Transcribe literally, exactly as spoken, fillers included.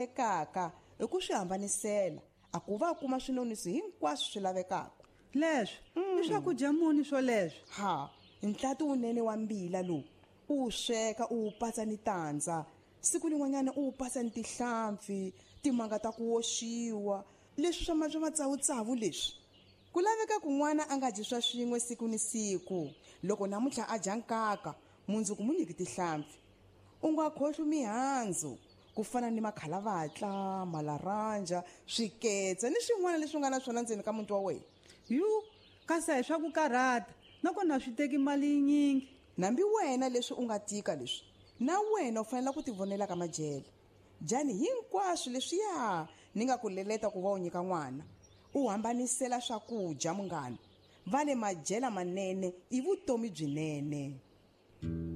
ekaka hi ku swi hambanisela a ku va kuma swinoniso hinkwaswo swi lavekaka. leswi i swakudya muni swo leswi? Ha ntlati wunene wa mbila lowu u wu sweka u wu patsa ni tandza, siku lin'wanyana u wu patsa ni tihlampfi, timanga ta ku oxiwa, leswi swa swa matsawutsawu leswi. Ku laveka kun'wana a nga dyi swa swin'we siku ni siku. Loko namuntlha a dya nkaka mundzuku mu nyiki tihlampfi. U nga khohlwi mihandzu ku fana ni makalavatla, malaranja, swiketsa ni swin'wana leswi nga na swona ndzeni ka muti wa wena. yu kasi hi swa ku karhata nakona swi teki mali yinyingi. Nambi wena leswi u nga tika leswi na wena u fanele ku tivonela ka madyele. Dyani hinkwaswo leswiya ni nga ku leleta ku va u nyika n'wana. U hambanisela swakudya munghana. Vale madyela manene i vutomi byinene.